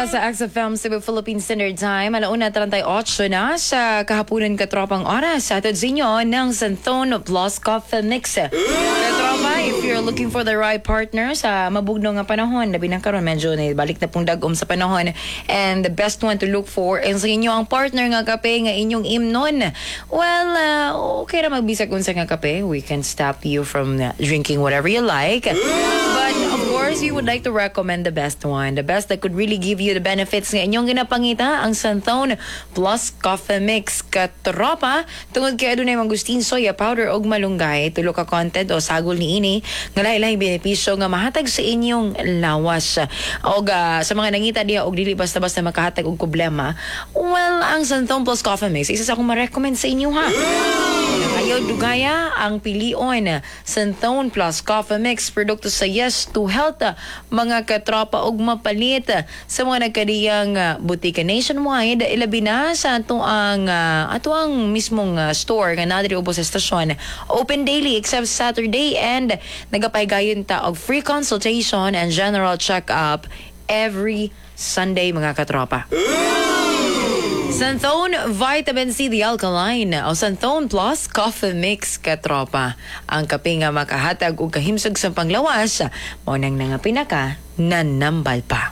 sa XFM Cebu Philippine Standard Time. 1:38 na sa kahaponan katropang oras. Atod sa inyo ng Santhon Plus Coffee Mix. Katropa, if you're looking for the right partner sa mabugno nga panahon, labi na karon medyo balik na pong dagom sa panahon. And the best one to look for is sa inyo ang partner nga kape nga inyong imnon. Well, okay na magbisag unsa nga kape. We can stop you from drinking whatever you like. But of course, we would like to recommend the best one. The best that could really give you the benefits nga inyong ginapangita, ang Santhon Plus Coffee Mix. Katropa, tungod kay adunay mangustin soya powder og malunggay, tulo ka content o sagol ni ini nga lahi-lahi benepisyo nga mahatag sa inyong lawas. Og sa mga nangita diha og dili basta-basta makahatag og problema. Well, ang Santhon Plus Coffee Mix isa sa akong ma-recommend sa inyo ha. Ayaw dugaya ang pilion Santhon Plus Coffee Mix, produkto sa Yes to Health, mga katropa og mapalit sa mga nagkadiyang butika nationwide, ilabi na sa ato ang mismong store nga nadiri ubos sa estasyon. Open daily except Saturday, and nagapahigayon ta og free consultation and general check-up every Sunday, mga katropa. Santhon Vitamin C The Alkaline o Santhon Plus Coffee Mix, katropa. Ang kape nga makahatag og kahimsog sa panglawas, mao nang nga pinaka nanambal pa.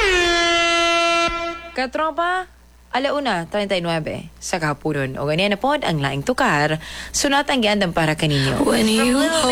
Katropa, 1:39 sa kahaponon o ganyan na pod ang laing tukar. Sunat ang giandam para kaninyo.